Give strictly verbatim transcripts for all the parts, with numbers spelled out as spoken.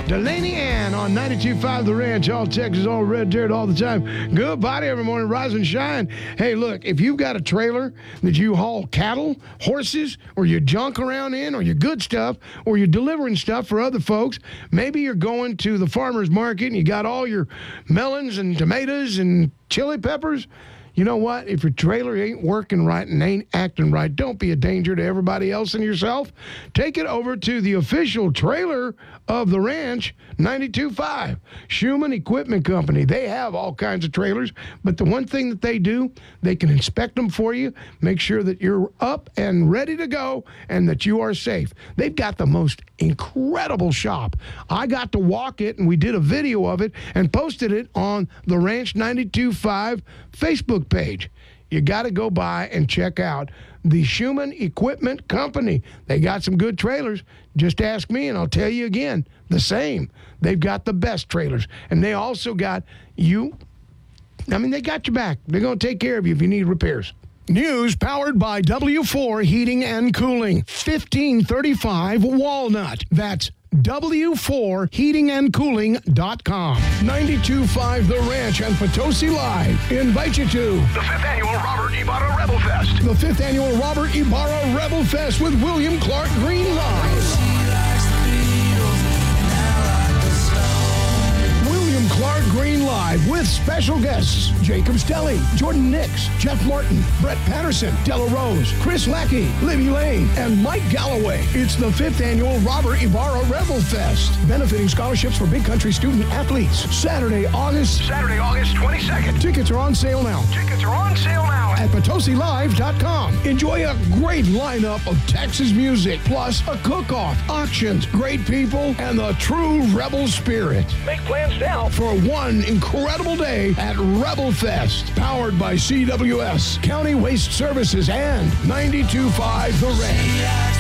Delaney Ann on ninety-two point five The Ranch, all Texas, all red dirt, all the time. Good body every morning, rise and shine. Hey, look, if you've got a trailer that you haul cattle, horses, or you junk around in, or your good stuff, or you're delivering stuff for other folks, maybe you're going to the farmer's market and you got all your melons and tomatoes and chili peppers. You know what? If your trailer ain't working right and ain't acting right, don't be a danger to everybody else and yourself. Take it over to the official trailer of the ranch, ninety-two point five. Schumann Equipment Company. They have all kinds of trailers, but the one thing that they do, they can inspect them for you, make sure that you're up and ready to go and that you are safe. They've got the most incredible shop. I got to walk it, and we did a video of it and posted it on the Ranch ninety-two point five Facebook page. You got to go by and check out the Schumann Equipment Company. They got some good trailers. Just ask me, and I'll tell you again, the same. They've got the best trailers, and they also got you. I mean, they got your back. They're going to take care of you if you need repairs. News powered by W four Heating and Cooling, fifteen thirty-five Walnut. That's W four heating and cooling dot com. ninety-two point five The Ranch and Potosi Live invite you to the fifth Annual Robert Ibarra Rebel Fest. The fifth Annual Robert Ibarra Rebel Fest with William Clark Green Live. William Clark Green Live with special guests Jacob Stelly, Jordan Nix, Jeff Martin, Brett Patterson, Della Rose, Chris Lackey, Libby Lane, and Mike Galloway. It's the fifth Annual Robert Ibarra Rebel Fest, benefiting scholarships for Big Country student athletes. Saturday, August... Saturday, August twenty-second. Tickets are on sale now. Tickets are on sale now. At Potosi Live dot com. Enjoy a great lineup of Texas music, plus a cook-off, auctions, great people, and the true rebel spirit. Make plans now for one incredible day at Rebel Fest, powered by C W S, County Waste Services, and ninety-two point five The Ranch.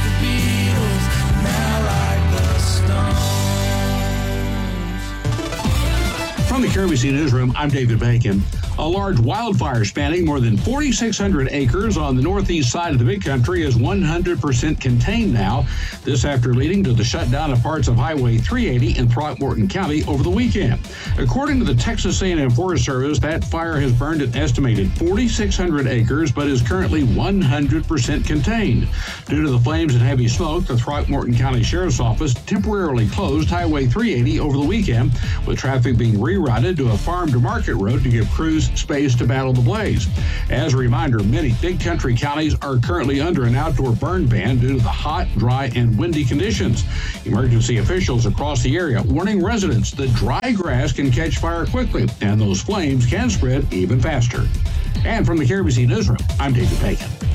From the K B C Newsroom, I'm David Bacon. A large wildfire spanning more than forty-six hundred acres on the northeast side of the Big Country is one hundred percent contained now. This after leading to the shutdown of parts of Highway three eighty in Throckmorton County over the weekend. According to the Texas A and M Forest Service, that fire has burned an estimated forty-six hundred acres, but is currently one hundred percent contained. Due to the flames and heavy smoke, the Throckmorton County Sheriff's Office temporarily closed Highway three eighty over the weekend, with traffic being rerouted to a farm-to-market road to give crews space to battle the blaze. As a reminder, many Big Country counties are currently under an outdoor burn ban due to the hot, dry, and windy conditions. Emergency officials across the area warning residents that dry grass can catch fire quickly, and those flames can spread even faster. And from the K B C Newsroom, I'm David Bacon.